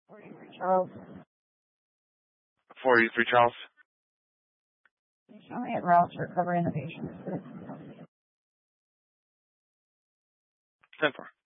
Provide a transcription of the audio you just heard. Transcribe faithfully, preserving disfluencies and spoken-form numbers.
forty-three Charles. forty-three Charles. Show me at Ralph's Recovery Innovations. ten four.